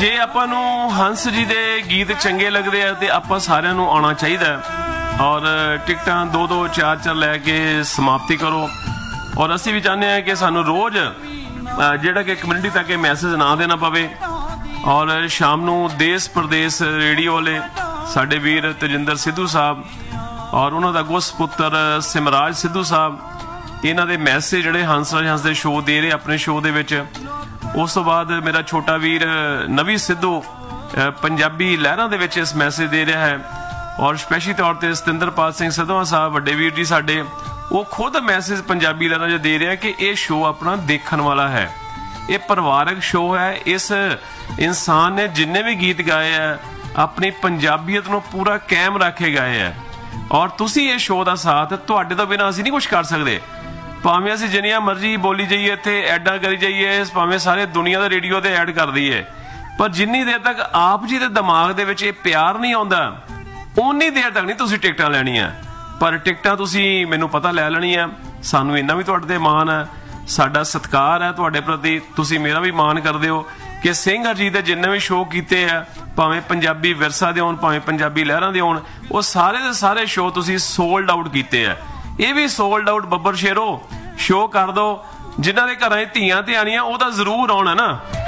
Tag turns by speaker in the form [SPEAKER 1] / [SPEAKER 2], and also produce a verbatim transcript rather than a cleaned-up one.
[SPEAKER 1] जे ਆਪਾਂ ਨੂੰ ਹੰਸ ਜੀ ਦੇ ਗੀਤ ਚੰਗੇ ਲੱਗਦੇ ਆ ਤੇ ਆਪਾਂ ਸਾਰਿਆਂ ਨੂੰ ਆਉਣਾ ਚਾਹੀਦਾ ਔਰ ਟਿਕਟਾਂ ਦੋ ਦੋ ਚਾਰ ਚਾਰ ਲੈ ਕੇ ਸਮਾਪਤੀ ਕਰੋ। ਔਰ ਅਸੀਂ ਵੀ ਚਾਹੁੰਦੇ ਹਾਂ ਕਿ ਸਾਨੂੰ ਰੋਜ਼ ਜਿਹੜਾ ਕਿ ਕਮਿਊਨਿਟੀ ਤੱਕ ਇਹ ਮੈਸੇਜ ਨਾ ਦੇਣਾ ਪਵੇ। ਔਰ ਸ਼ਾਮ ਨੂੰ ਦੇਸ਼ ਪ੍ਰਦੇਸ਼ ਰੇਡੀਓ ਵਾਲੇ ਸਾਡੇ ਵੀਰ ਤੇਜਿੰਦਰ ਸਿੱਧੂ ਸਾਹਿਬ ਔਰ ਉਹਨਾਂ ਦਾ ਅੱਗੋਂ ਸਪੁੱਤਰ ਸਿਮਰਾਜ ਸਿੱਧੂ ਸਾਹਿਬ, ਇਹਨਾਂ ਦੇ ਮੈਸੇਜ ਜਿਹੜੇ ਹੰਸ ਰਾਜ ਹੰਸ ਦੇ ਸ਼ੋਅ ਦੇ ਰਹੇ ਆਪਣੇ ਸ਼ੋਅ ਦੇ ਵਿੱਚ। ਉਸ ਤੋਂ ਬਾਅਦ ਮੇਰਾ ਛੋਟਾ ਵੀਰ ਨਵੀ ਸਿੱਧੂ ਪੰਜਾਬੀ ਲਹਿਰਾਂ ਦੇ ਵਿੱਚ ਇਸ ਮੈਸੇਜ ਦੇ ਰਿਹਾ ਹੈ। ਔਰ ਸਪੈਸ਼ਲੀ ਤੌਰ ਤੇ ਸਤਿੰਦਰਪਾਲ ਸਿੰਘ ਸਿੱਧਵਾਂ ਸਾਹਿਬ ਵੱਡੇ ਵੀਰ ਜੀ ਸਾਡੇ, ਉਹ ਖੁਦ ਮੈਸੇਜ ਪੰਜਾਬੀ ਲਹਿਰਾਂ 'ਚ ਦੇ ਰਿਹਾ ਕਿ ਇਹ ਸ਼ੋਅ ਆਪਣਾ ਦੇਖਣ ਵਾਲਾ ਹੈ, ਇਹ ਪਰਿਵਾਰਕ ਸ਼ੋਅ ਹੈ। ਇਸ ਇਨਸਾਨ ਨੇ ਜਿੰਨੇ ਵੀ ਗੀਤ ਗਾਏ ਆ ਆਪਣੀ ਪੰਜਾਬੀਅਤ ਨੂੰ ਪੂਰਾ ਕਾਇਮ ਰੱਖ ਕੇ ਗਾਏ ਆ। ਔਰ ਤੁਸੀਂ ਇਹ ਸ਼ੋਅ ਦਾ ਸਾਥ, ਤੁਹਾਡੇ ਤੋਂ ਬਿਨਾਂ ਅਸੀਂ ਨਹੀਂ ਕੁਛ ਕਰ ਸਕਦੇ। ਭਾਵੇਂ ਅਸੀਂ ਜਿੰਨੀਆਂ ਮਰਜ਼ੀ ਬੋਲੀ ਜਾਈਏ, ਇੱਥੇ ਐਡਾਂ ਕਰੀ ਜਾਈਏ, ਭਾਵੇਂ ਸਾਰੇ ਦੁਨੀਆ ਦੇ ਰੇਡੀਓ ਤੇ ਐਡ ਕਰ ਦਈਏ, ਪਰ ਜਿੰਨੀ ਦੇਰ ਤੱਕ ਆਪ ਜੀ ਦੇ ਦਿਮਾਗ ਦੇ ਵਿੱਚ ਇਹ ਪਿਆਰ ਨਹੀਂ ਆਉਂਦਾ ਉਨੀ ਦੇਰ ਤੱਕ ਨਹੀਂ ਤੁਸੀਂ ਟਿਕਟਾਂ ਲੈਣੀਆਂ। ਪਰ ਟਿਕਟਾਂ ਤੁਸੀਂ ਮੈਨੂੰ ਪਤਾ ਲੈ ਲੈਣੀਆਂ। ਸਾਨੂੰ ਇੰਨਾ ਵੀ ਤੁਹਾਡੇ ਤੇ ਮਾਣ ਹੈ, ਸਾਡਾ ਸਤਿਕਾਰ ਹੈ ਤੁਹਾਡੇ ਪ੍ਰਤੀ, ਤੁਸੀਂ ਮੇਰਾ ਵੀ ਮਾਣ ਕਰਦੇ ਹੋ ਕਿ ਸਿੰਘ ਹਰਜੀਤ ਦੇ ਜਿੰਨੇ ਵੀ ਸ਼ੋਅ ਕੀਤੇ ਆ, ਭਾਵੇਂ ਪੰਜਾਬੀ ਵਿਰਸਾ ਦੇ ਹੋਣ ਭਾਵੇਂ ਪੰਜਾਬੀ ਲਹਿਰਾਂ ਦੇ ਹੋਣ, ਉਹ ਸਾਰੇ ਦੇ ਸਾਰੇ ਸ਼ੋਅ ਤੁਸੀਂ ਸੋਲਡ ਆਊਟ ਕੀਤੇ ਆ। ਇਹ ਵੀ ਸੋਲਡ ਆਊਟ ਬੱਬਰ ਸ਼ੇਰੋ ਸ਼ੋਅ ਕਰ ਦੋ। ਜਿਨ੍ਹਾਂ ਦੇ ਘਰਾਂ 'ਚ ਧੀਆਂ ਤੇ ਆਣੀਆਂ ਉਹ ਤਾਂ ਜ਼ਰੂਰ ਆਉਣਾ ਨਾ।